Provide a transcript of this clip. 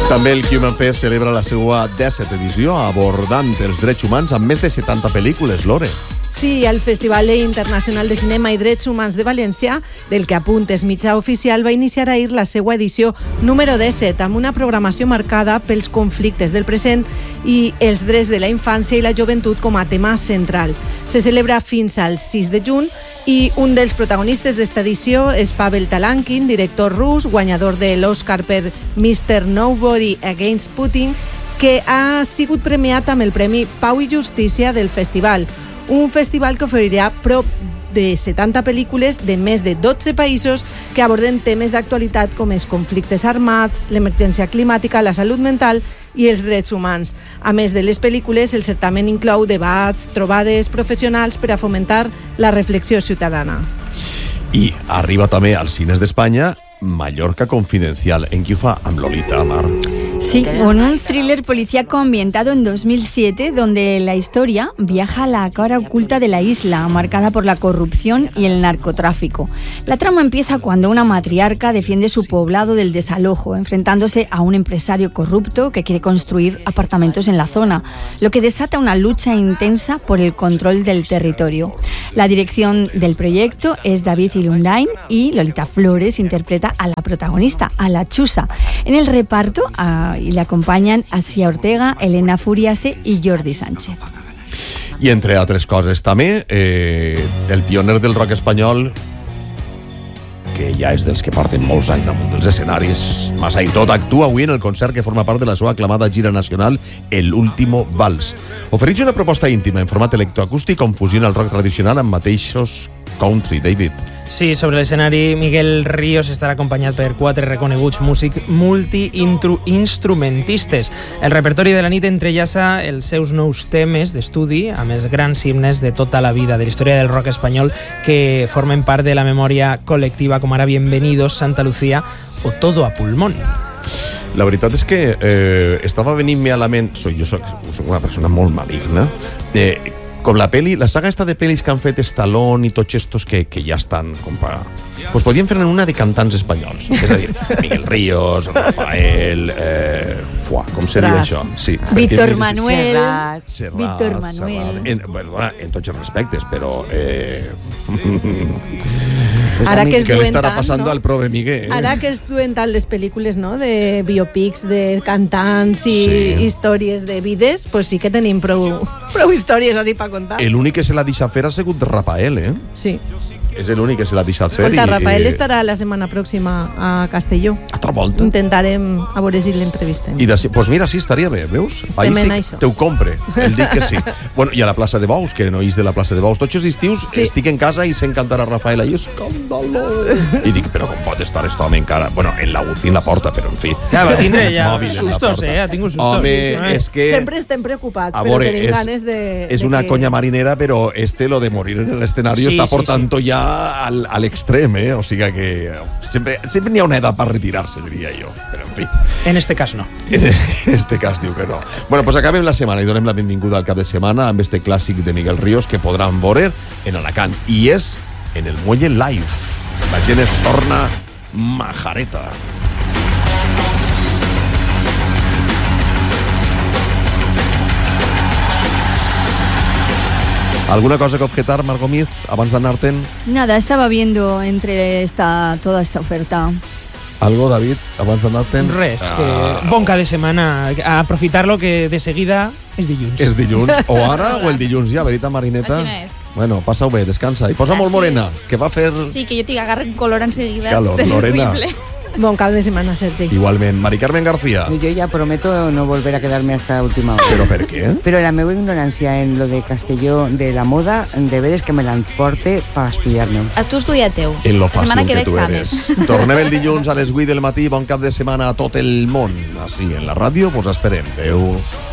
També el Human Fest celebra la seva 17ª edició abordant els drets humans amb més de 70 pel·lícules, Lore. Sí, el Festival Internacional de Cinema i Drets Humans de València, del que apuntes mitjà oficial, va iniciar ahir la seva edició número 17, amb una programació marcada pels conflictes del present i els drets de la infància i la joventut com a tema central. Se celebra fins al 6 de juny i un dels protagonistes d'esta edició és Pavel Talankin, director rus, guanyador de l'Oscar per Mr. Nobody Against Putin, que ha sigut premiat amb el Premi Pau i Justícia del festival. Un festival que oferirà prop de 70 pel·lícules de més de 12 països que aborden temes d'actualitat com els conflictes armats, l'emergència climàtica, la salut mental i els drets humans. A més de les pel·lícules, el certamen inclou debats, trobades professionals per a fomentar la reflexió ciutadana. I arriba també als cines d'Espanya Mallorca Confidencial. En qui ho fa? Amb Lolita Amar. Sí, con un thriller policíaco ambientado en 2007, donde la historia viaja a la cara oculta de la isla, marcada por la corrupción y el narcotráfico. La trama empieza cuando una matriarca defiende su poblado del desalojo, enfrentándose a un empresario corrupto que quiere construir apartamentos en la zona, lo que desata una lucha intensa por el control del territorio. La dirección del proyecto es David Ilundain y Lolita Flores interpreta a la protagonista, a la Chusa. En el reparto y le acompañan Asia Ortega, Elena Furiase y Jordi Sánchez. I entre altres coses també el pioner del rock espanyol, que ja és dels que porten molts anys damunt dels escenaris, massa i tot, actua avui en el concert que forma part de la seva aclamada gira nacional El Último Vals. Ofereix una proposta íntima en format electroacústic on fusiona el rock tradicional amb mateixos country. David. Sí, sobre l'escenari Miguel Ríos estarà acompanyat per 4 reconeguts músics multi-instrumentistes. El repertori de la nit entrellaça els seus nous temes d'estudi amb els grans himnes de tota la vida de la història del rock espanyol que formen part de la memòria col·lectiva, com ara Bienvenidos, Santa Lucía o Todo a Pulmón. La veritat és que estava venint-me a la ment, jo soc una persona molt maligna, com la saga esta de pel·lis que han fet Stallone i tots estos que ja estan com pa... Pues podien fer una de cantants espanyols, és a dir, Miguel Ríos, Rafael, com seria això? Sí, Víctor Manuel. Serrat, Víctor Manuel. Perdona, en tots els respectes, però... Ara que es què li duen estarà tant, passant no? al pobre Miguel? Ara que es duen tant les pel·lícules, no?, de biopics, de cantants i històries de vides, pues sí que tenim prou històries així per contar. L'únic que se l'ha deixat fer ha sigut Rafael, Sí. És l'únic que se l'ha deixat fer. Escolta, Rafael estarà la setmana pròxima a Castelló. Altra volta. Intentarem a veure si l'entrevistem. Pues mira, sí, estaria bé, veus? Estem en això. Te ho compre, el dic que sí. Bueno, i a la plaça de Bous, que no és de la plaça de Bous. Tots els estius estic en casa i sent cantar a Rafael ahí, escàndalo. I dic, però com pot estar aquest home encara? Bueno, en la UCI en la porta, però en fi. Ja, va tindre ja sustos, ha tingut sustos. Home, és que... Sempre estem preocupats, a però veure, tenim ganes de... És una conya marinera, però lo de morir en el escenario està portant ja al extrem, o sigui que sempre n'hi ha una edat per retirar-se, diria jo, però en fi. En este cas no. En este cas diu que no. Bueno, pues acabem la setmana i donem la benvinguda al cap de setmana amb este clàssic de Miguel Ríos que podran veure en Alacant, i és en el Muelle Live. La gent es torna majareta. ¿Alguna cosa que objetar, Margot Miz, abans d'anar-te'n? Nada, estaba viendo entre toda esta oferta. ¿Algo, David, abans d'anar-te'n? Res, que bon cap de setmana, a aprofitar-lo que de seguida és dilluns. És dilluns, o ara o el dilluns ja, veritat, Marineta? Així no és. Bueno, passa-ho bé, descansa. I posa molt morena, que va fer... Sí, que jo t'hi agarren color enseguida. Calor, Lorena. Bon cap de setmana, Sergi. Igualment. Mari Carmen García. Yo ya prometo no volver a quedarme hasta última hora. ¿Pero por qué? Pero la meva ignorancia en lo de Castelló de la moda, de veres que me l'emporte para estudiar-me. Tu estudia-teu. En lo La setmana fàcil que que ve tu exàmens. eres. Tornem el dilluns a les 8 del matí. Bon cap de setmana a tot el món. Així, en la ràdio, pues esperem. Adéu.